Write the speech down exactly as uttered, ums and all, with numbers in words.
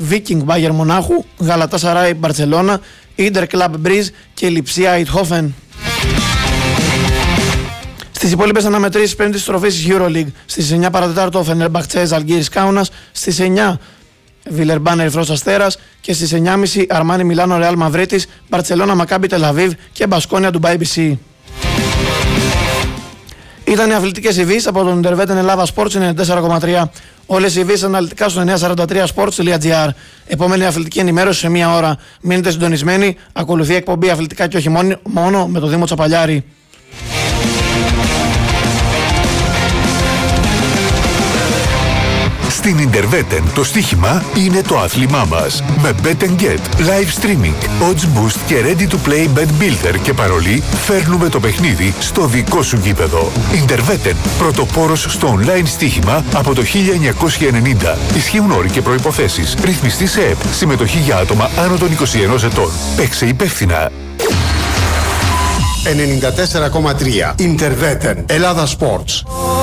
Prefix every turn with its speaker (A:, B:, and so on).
A: Viking Bayern Μονάχου, Γαλατάσαράι Μπαρτσελώνα, Ίντερ Κλαμπ Μπριζ και Λιψία Αιτχόφεν. Στις υπόλοιπες αναμετρήσεις πέμπτης στροφής EuroLeague, στις εννιά παρατετάρτο Φενερμπαχτσέ Ζαλγκίρις Κάουνας, στις εννιά Βιλερμπάν Ερυθρός Αστέρας και στις εννιά και μισή Αρμάνι Μιλάνο Ρεάλ Μαδρίτης, Μπαρτσελώνα Μακάμπι Τελαβίβ και Μπασκόνια Ντουμπάι μπι σι. Ήταν οι αθλητικές ειδήσεις από τον Ιντερβέτεν Ελλάδα Sports ενενήντα τέσσερα κόμμα τρία. Όλες οι ειδήσεις αναλυτικά στο εννιακόσια σαράντα τρία sports τελεία gr. Επόμενη αθλητική ενημέρωση σε μία ώρα. Μείνετε συντονισμένοι. Ακολουθεί εκπομπή αθλητικά και όχι μόνο με τον Δήμο Τσαπαλιάρη.
B: Στην Ιντερβέτεν το στοίχημα είναι το άθλημά μας. Με Bet and Get, live streaming, odds boost και ready to play bet builder και παρολί φέρνουμε το παιχνίδι στο δικό σου γήπεδο. Ιντερβέτεν, πρωτοπόρος στο online στοίχημα από το χίλια εννιακόσια ενενήντα. Ισχύουν όροι και προϋποθέσεις. Ρυθμιστή σε ΕΠ. Συμμετοχή για άτομα άνω των είκοσι ενός ετών. Παίξε υπεύθυνα.
C: ενενήντα τέσσερα κόμμα τρία Ιντερβέτεν Ελλάδα Sports.